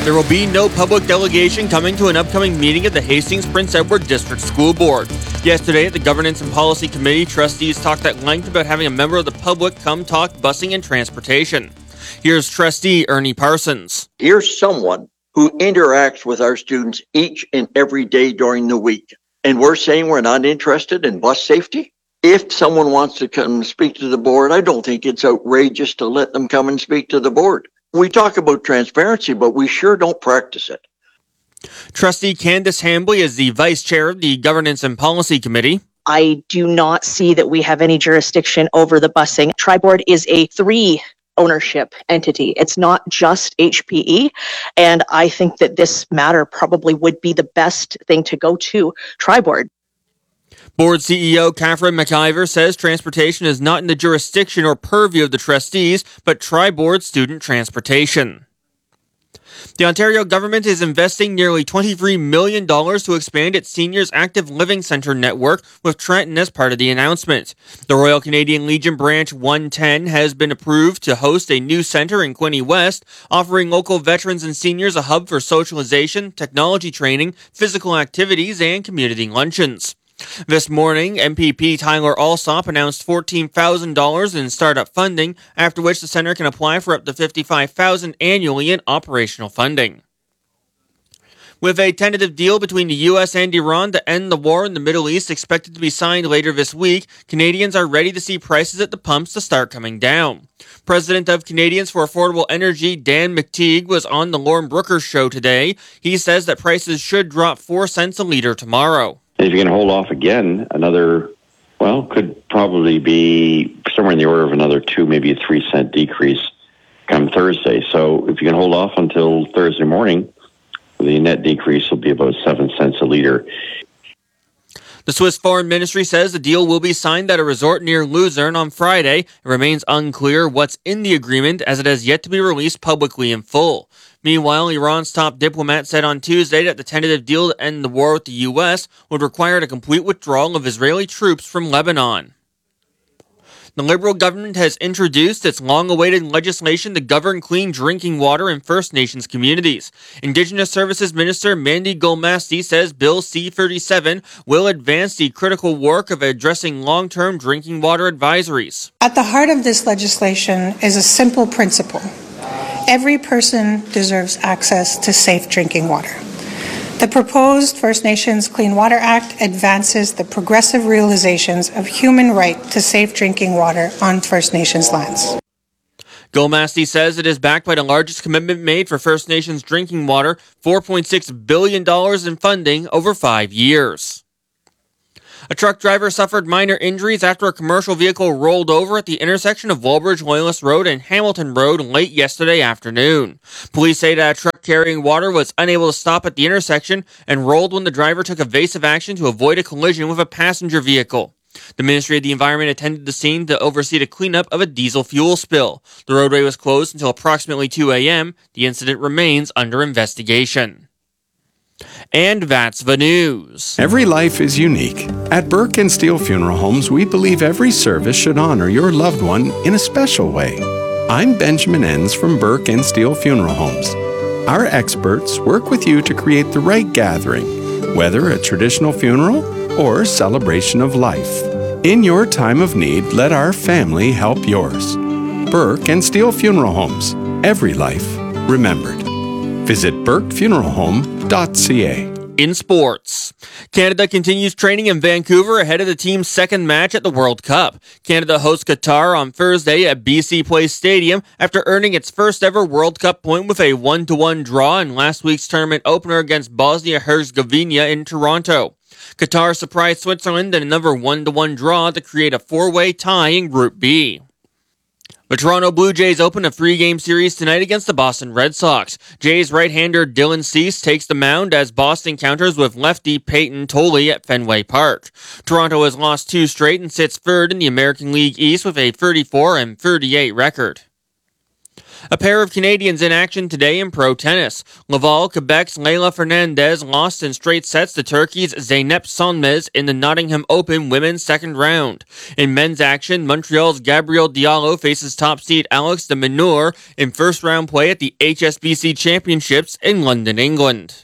There will be no public delegation coming to an upcoming meeting of the Hastings Prince Edward District School Board. Yesterday at the Governance and Policy Committee, trustees talked at length about having a member of the public come talk busing and transportation. Here's trustee Ernie Parsons. Here's someone who interacts with our students each and every day during the week. And we're saying we're not interested in bus safety? If someone wants to come speak to the board, I don't think it's outrageous to let them come and speak to the board. We talk about transparency, but we sure don't practice it. Trustee Candace Hambly is the vice chair of the Governance and Policy Committee. I do not see that we have any jurisdiction over the busing. Tri-Board is a 3 ownership entity. It's not just HPE. And I think that this matter probably would be the best thing to go to Tri-Board. Board CEO Catherine McIver says transportation is not in the jurisdiction or purview of the trustees, but Tri-Board student transportation. The Ontario government is investing nearly $23 million to expand its Seniors Active Living Centre network, with Trenton as part of the announcement. The Royal Canadian Legion Branch 110 has been approved to host a new centre in Quinte West, offering local veterans and seniors a hub for socialization, technology training, physical activities, and community luncheons. This morning, MPP Tyler Alsop announced $14,000 in startup funding, after which the centre can apply for up to $55,000 annually in operational funding. With a tentative deal between the U.S. and Iran to end the war in the Middle East expected to be signed later this week, Canadians are ready to see prices at the pumps to start coming down. President of Canadians for Affordable Energy, Dan McTeague, was on the Lauren Brooker Show today. He says that prices should drop 4 cents a litre tomorrow. If you can hold off again, could probably be somewhere in the order of another 2, maybe a 3 cent decrease come Thursday. So if you can hold off until Thursday morning, the net decrease will be about 7 cents a litre. The Swiss Foreign Ministry says the deal will be signed at a resort near Luzerne on Friday. It remains unclear what's in the agreement, as it has yet to be released publicly in full. Meanwhile, Iran's top diplomat said on Tuesday that the tentative deal to end the war with the U.S. would require a complete withdrawal of Israeli troops from Lebanon. The Liberal government has introduced its long-awaited legislation to govern clean drinking water in First Nations communities. Indigenous Services Minister Mandy Golmasti says Bill C-37 will advance the critical work of addressing long-term drinking water advisories. At the heart of this legislation is a simple principle. Every person deserves access to safe drinking water. The proposed First Nations Clean Water Act advances the progressive realizations of human right to safe drinking water on First Nations lands. Golmasti says it is backed by the largest commitment made for First Nations drinking water, $4.6 billion in funding over 5 years. A truck driver suffered minor injuries after a commercial vehicle rolled over at the intersection of Walbridge Loyalist Road and Hamilton Road late yesterday afternoon. Police say that a truck carrying water was unable to stop at the intersection and rolled when the driver took evasive action to avoid a collision with a passenger vehicle. The Ministry of the Environment attended the scene to oversee the cleanup of a diesel fuel spill. The roadway was closed until approximately 2 a.m. The incident remains under investigation. And that's the news. Every life is unique. At Burke and Steele Funeral Homes, we believe every service should honor your loved one in a special way. I'm Benjamin Enns from Burke and Steele Funeral Homes. Our experts work with you to create the right gathering, whether a traditional funeral or celebration of life. In your time of need, let our family help yours. Burke and Steele Funeral Homes. Every life remembered. Visit burkefuneralhome.ca. In sports, Canada continues training in Vancouver ahead of the team's second match at the World Cup. Canada hosts Qatar on Thursday at BC Place Stadium after earning its first ever World Cup point with a 1-1 draw in last week's tournament opener against Bosnia-Herzegovina in Toronto. Qatar surprised Switzerland in another 1-1 draw to create a 4-way tie in Group B. The Toronto Blue Jays open a 3-game series tonight against the Boston Red Sox. Jays right-hander Dylan Cease takes the mound as Boston counters with lefty Peyton Tolley at Fenway Park. Toronto has lost 2 straight and sits third in the American League East with a 34-38 record. A pair of Canadians in action today in pro tennis. Laval, Quebec's Leylah Fernandez lost in straight sets to Turkey's Zeynep Sonmez in the Nottingham Open women's second round. In men's action, Montreal's Gabriel Diallo faces top seed Alex de Minaur in first round play at the HSBC Championships in London, England.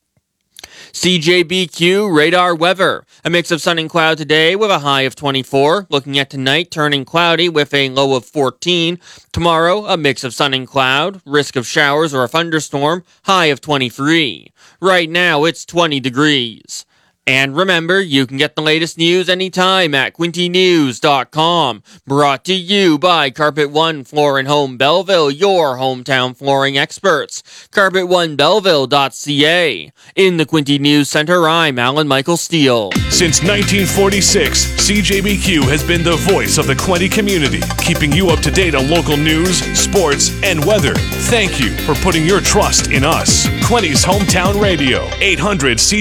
CJBQ radar weather. A mix of sun and cloud today with a high of 24. Looking at tonight, turning cloudy with a low of 14. Tomorrow, a mix of sun and cloud. Risk of showers or a thunderstorm. High of 23. Right now, it's 20 degrees. And remember, you can get the latest news anytime at quintynews.com. Brought to you by Carpet One Floor and Home Belleville, your hometown flooring experts. CarpetOneBelleville.ca. In the Quinty News Center, I'm Alan Michael Steele. Since 1946, CJBQ has been the voice of the Quinty community, keeping you up to date on local news, sports, and weather. Thank you for putting your trust in us. Quinty's Hometown Radio, 800